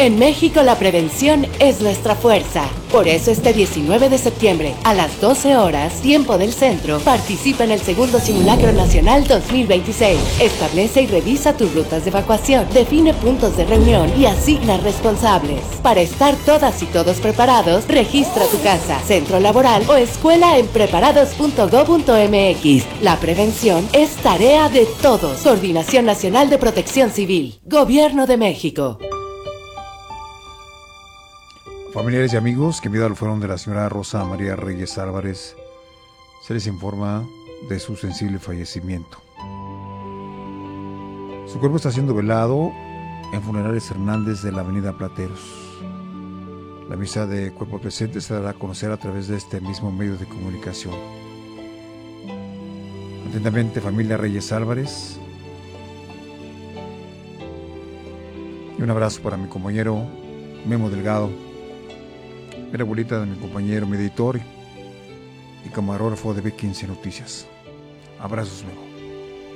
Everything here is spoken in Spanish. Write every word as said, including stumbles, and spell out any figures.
En México la prevención es nuestra fuerza. Por eso este diecinueve de septiembre, a las doce horas, tiempo del centro, participa en el segundo Simulacro Nacional dos mil veintiséis. Establece y revisa tus rutas de evacuación, define puntos de reunión y asigna responsables. Para estar todas y todos preparados, registra tu casa, centro laboral o escuela en preparados punto gob punto mx. La prevención es tarea de todos. Coordinación Nacional de Protección Civil. Gobierno de México. Familiares y amigos que enviaron fueron de la señora Rosa María Reyes Álvarez, se les informa de su sensible fallecimiento. Su cuerpo está siendo velado en Funerales Hernández de la avenida Plateros. La misa de cuerpo presente se dará a conocer a través de este mismo medio de comunicación. Atentamente, familia Reyes Álvarez. Y un abrazo para mi compañero Memo Delgado, la abuelita de mi compañero, mi editor y camarógrafo de B quince Noticias. Abrazos, Memo.